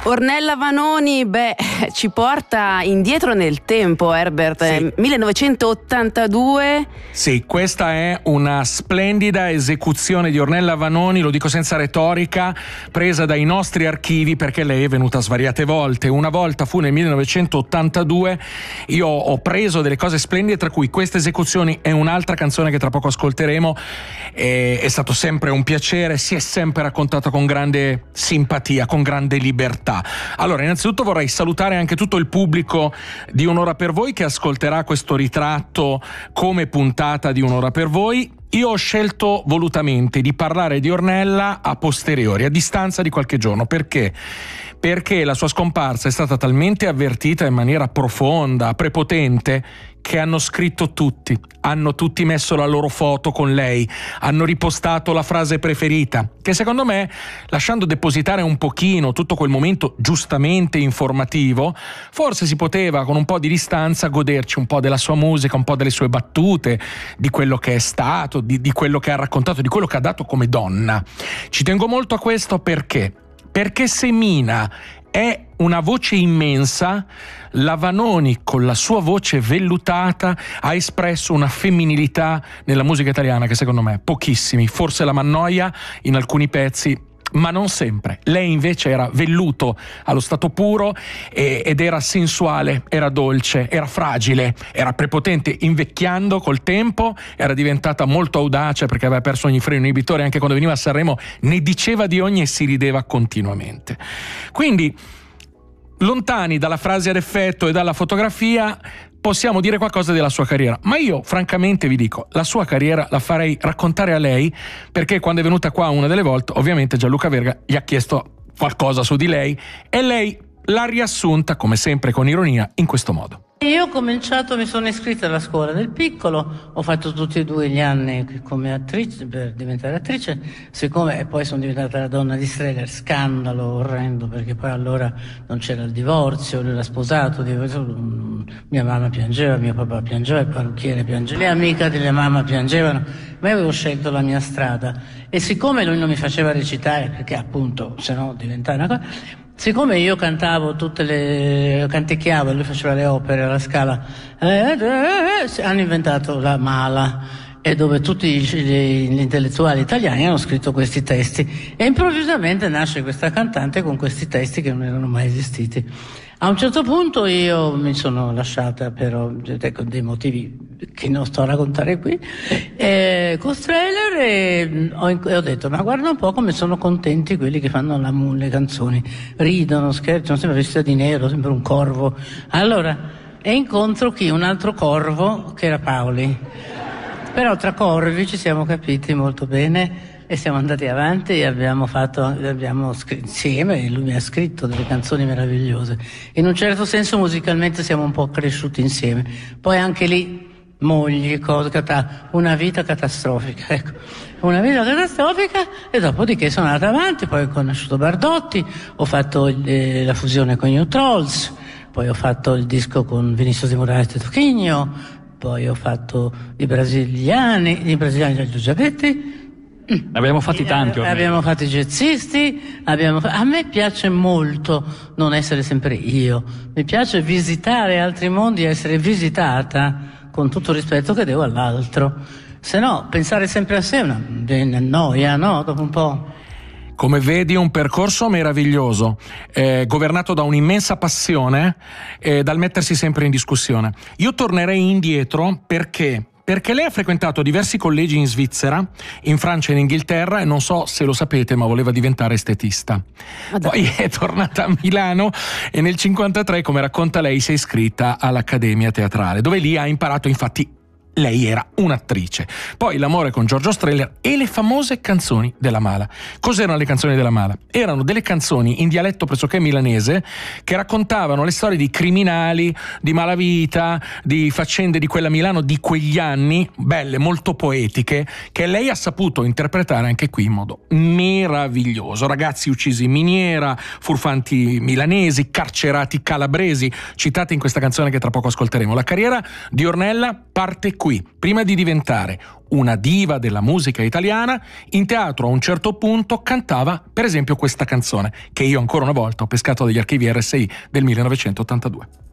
Ornella Vanoni, ci porta indietro nel tempo, Herbert. Sì. 1982. Sì, questa è una splendida esecuzione di Ornella Vanoni, lo dico senza retorica, presa dai nostri archivi, perché lei è venuta svariate volte. Una volta fu nel 1982, io ho preso delle cose splendide, tra cui queste esecuzioni e un'altra canzone che tra poco ascolteremo. È stato sempre un piacere, si è sempre raccontata con grande simpatia, con grande libertà. Allora, innanzitutto vorrei salutare anche tutto il pubblico di Un'ora per voi che ascolterà questo ritratto come puntata di Un'ora per voi. Io ho scelto volutamente di parlare di Ornella a posteriori, a distanza di qualche giorno. Perché? Perché la sua scomparsa è stata talmente avvertita in maniera profonda, prepotente, che hanno scritto tutti, hanno tutti messo la loro foto con lei, hanno ripostato la frase preferita, che secondo me, lasciando depositare un pochino tutto quel momento giustamente informativo, forse si poteva con un po' di distanza goderci un po' della sua musica, un po' delle sue battute, di quello che è stato, di quello che ha raccontato, di quello che ha dato come donna. Ci tengo molto a questo perché Semina è una voce immensa. La Vanoni, con la sua voce vellutata, ha espresso una femminilità nella musica italiana che secondo me pochissimi, forse la Mannoia in alcuni pezzi, ma non sempre. Lei invece era velluto allo stato puro ed era sensuale, era dolce, era fragile, era prepotente. Invecchiando col tempo era diventata molto audace, perché aveva perso ogni freno inibitore. Anche quando veniva a Sanremo ne diceva di ogni e si rideva continuamente. Quindi, lontani dalla frase ad effetto e dalla fotografia, possiamo dire qualcosa della sua carriera. Ma io francamente vi dico, la sua carriera la farei raccontare a lei, perché quando è venuta qua una delle volte, ovviamente Gianluca Verga gli ha chiesto qualcosa su di lei e lei l'ha riassunta, come sempre con ironia, in questo modo. Io ho cominciato, mi sono iscritta alla scuola del piccolo, ho fatto tutti e 2 gli anni come attrice per diventare attrice, siccome e poi sono diventata la donna di Streller, scandalo orrendo, perché poi allora non c'era il divorzio, lui era sposato, mia mamma piangeva, mio papà piangeva, il parrucchiere piangeva, le amiche della mamma piangevano, ma io avevo scelto la mia strada e siccome lui non mi faceva recitare, perché appunto se no diventava una cosa. Siccome io cantavo canticchiavo e lui faceva le opere alla Scala, hanno inventato la Mala, e dove tutti gli intellettuali italiani hanno scritto questi testi e improvvisamente nasce questa cantante con questi testi che non erano mai esistiti. A un certo punto io mi sono lasciata, però ecco, dei motivi che non sto a raccontare qui, con Streller, e ho detto, ma guarda un po' come sono contenti quelli che fanno le canzoni, ridono, scherzano, sempre vestita di nero, sempre un corvo. Allora, e incontro un altro corvo, che era Paoli. Però tra corvi ci siamo capiti molto bene e siamo andati avanti e abbiamo scritto insieme, e lui mi ha scritto delle canzoni meravigliose. In un certo senso musicalmente siamo un po' cresciuti insieme. Poi anche lì mogli, una vita catastrofica, ecco. Una vita catastrofica, e dopodiché sono andata avanti, poi ho conosciuto Bardotti, ho fatto la fusione con New Trolls, poi ho fatto il disco con Vinicius de Moraes e Tocchigno, poi ho fatto i brasiliani di Giugiabetti. Abbiamo fatti tanti. Abbiamo fatto i jazzisti, a me piace molto non essere sempre io, mi piace visitare altri mondi, essere visitata con tutto il rispetto che devo all'altro, se no pensare sempre a sé è una noia, no? Dopo un po'. Come vedi, un percorso meraviglioso, governato da un'immensa passione e dal mettersi sempre in discussione. Io tornerei indietro perché lei ha frequentato diversi collegi in Svizzera, in Francia e in Inghilterra, e non so se lo sapete, ma voleva diventare estetista. Poi è tornata a Milano e nel 1953, come racconta lei, si è iscritta all'Accademia Teatrale, dove lì ha imparato, infatti, lei era un'attrice. Poi l'amore con Giorgio Strehler e le famose canzoni della Mala. Cos'erano le canzoni della Mala? Erano delle canzoni in dialetto pressoché milanese che raccontavano le storie di criminali, di malavita, di faccende di quella Milano di quegli anni, belle, molto poetiche, che lei ha saputo interpretare anche qui in modo meraviglioso. Ragazzi uccisi in miniera, furfanti milanesi, carcerati calabresi, citati in questa canzone che tra poco ascolteremo. La carriera di Ornella parte cui, prima di diventare una diva della musica italiana, in teatro a un certo punto cantava per esempio questa canzone, che io ancora una volta ho pescato dagli archivi RSI del 1982.